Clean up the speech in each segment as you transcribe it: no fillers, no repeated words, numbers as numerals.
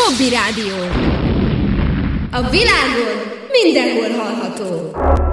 Hobby Rádió. A világon mindenhol hallható.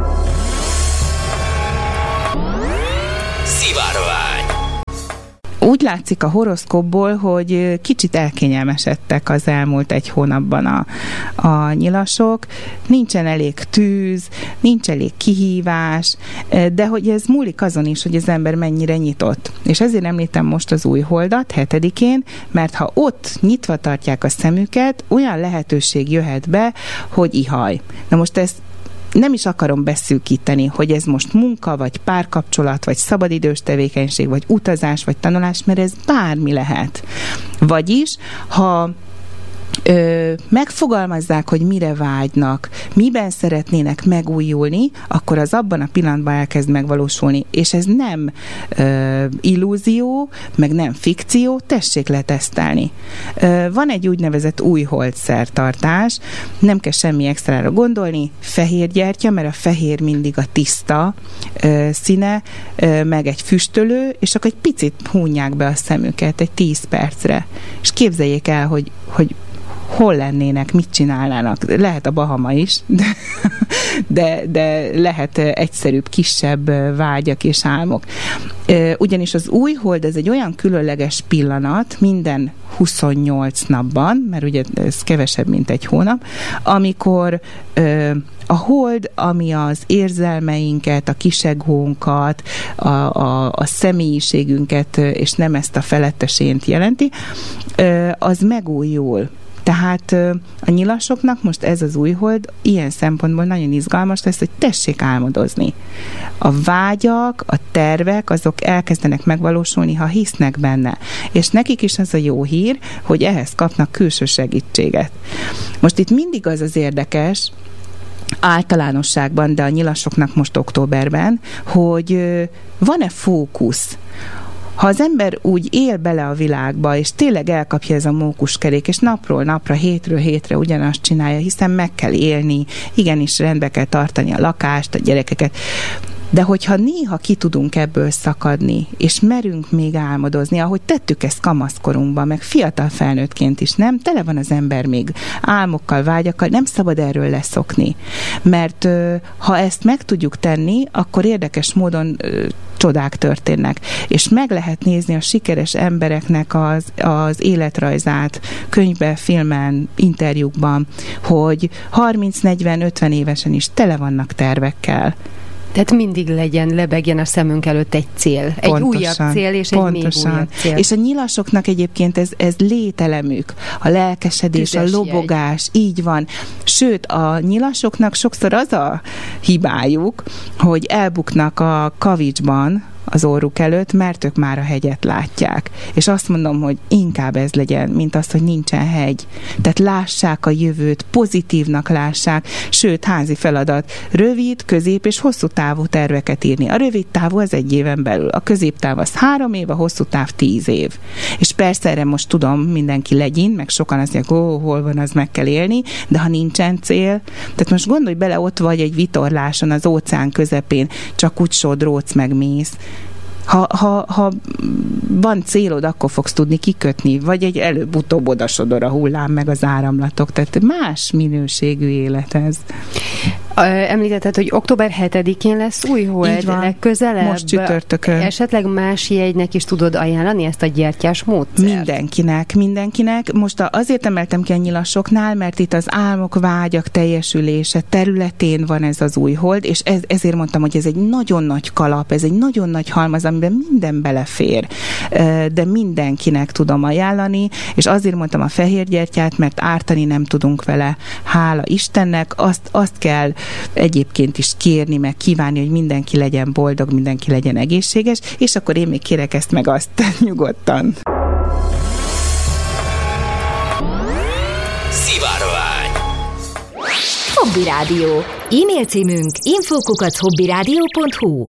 Szivárvány. Úgy látszik a horoszkópból, hogy kicsit elkényelmesedtek az elmúlt egy hónapban a nyilasok. Nincsen elég tűz, nincs elég kihívás, de hogy ez múlik azon is, hogy az ember mennyire nyitott. És ezért említem most az Újholdat 7-én, mert ha ott nyitva tartják a szemüket, olyan lehetőség jöhet be, hogy ihaj. Na most ezt nem is akarom beszűkíteni, hogy ez most munka, vagy párkapcsolat, vagy szabadidős tevékenység, vagy utazás, vagy tanulás, mert ez bármi lehet. Vagyis, ha megfogalmazzák, hogy mire vágynak, miben szeretnének megújulni, akkor az abban a pillanatban elkezd megvalósulni. És ez nem illúzió, meg nem fikció, tessék letesztelni. Van egy úgynevezett Újhold szertartás, nem kell semmi extrára gondolni, fehér gyertya, mert a fehér mindig a tiszta színe, meg egy füstölő, és akkor egy picit húnyják be a szemüket, egy 10 percre. És képzeljék el, hogy hol lennének, mit csinálnának. Lehet a Bahama is, de lehet egyszerűbb, kisebb vágyak és álmok. Ugyanis az Újhold ez egy olyan különleges pillanat minden 28 napban, mert ugye ez kevesebb, mint egy hónap, amikor a hold, ami az érzelmeinket, a kisegónkat, a személyiségünket, és nem ezt a felettesént jelenti, az megújul. Tehát a nyilasoknak most ez az Újhold ilyen szempontból nagyon izgalmas lesz, hogy tessék álmodozni. A vágyak, a tervek, azok elkezdenek megvalósulni, ha hisznek benne. És nekik is az a jó hír, hogy ehhez kapnak külső segítséget. Most itt mindig az érdekes, általánosságban, de a nyilasoknak most októberben, hogy van-e fókusz. Ha az ember úgy él bele a világba, és tényleg elkapja ez a mókuskerék, és napról napra, hétről hétre ugyanazt csinálja, hiszen meg kell élni, igenis rendbe kell tartani a lakást, a gyerekeket, de hogyha néha ki tudunk ebből szakadni, és merünk még álmodozni, ahogy tettük ezt kamaszkorunkban, meg fiatal felnőttként is, nem? Tele van az ember még álmokkal, vágyakkal, nem szabad erről leszokni. Mert ha ezt meg tudjuk tenni, akkor érdekes módon csodák történnek. És meg lehet nézni a sikeres embereknek az életrajzát könyvben, filmen, interjúkban, hogy 30-40-50 évesen is tele vannak tervekkel. Tehát mindig lebegjen a szemünk előtt egy cél. Egy újabb cél, és egy még újabb cél. És a nyilasoknak egyébként ez lételemük. A lelkesedés, a lobogás, így van. Sőt, a nyilasoknak sokszor az a hibájuk, hogy elbuknak a kavicsban, az orruk előtt, mert ők már a hegyet látják. És azt mondom, hogy inkább ez legyen, mint az, hogy nincsen hegy. Tehát lássák a jövőt, pozitívnak lássák, sőt, házi feladat, rövid, közép és hosszú távú terveket írni. A rövid távú az 1 éven belül, a középtáv az 3 év, a hosszú táv 10 év. És persze erre most tudom, mindenki legyen, meg sokan azt mondják, hol van, az meg kell élni, de ha nincsen cél, tehát most gondolj bele, ott vagy egy vitorláson az óceán közepén, csak úgy sodródsz, meg mész. Ha van célod, akkor fogsz tudni kikötni, vagy egy előbb-utóbb odasodor a hullám, meg az áramlatok. Tehát más minőségű élet ez. Említetted, hogy október 7-én lesz Újhold legközelebb. Most csütörtökön. Esetleg más jegynek is tudod ajánlani ezt a gyertyás módszert? Mindenkinek. Most azért emeltem ki a nyilasoknál, mert itt az álmok, vágyak teljesülése területén van ez az Újhold, és ezért mondtam, hogy ez egy nagyon nagy kalap, ez egy nagyon nagy halmaz, amiben minden belefér. De mindenkinek tudom ajánlani, és azért mondtam a fehér gyertyát, mert ártani nem tudunk vele. Hála Istennek, azt kell egyébként is kérni, meg kívánni, hogy mindenki legyen boldog, mindenki legyen egészséges, és akkor én még kérek ezt meg azt nyugodtan. Szivárvány. Hobby Rádió. E-mail címünk info@hobbyradio.hu.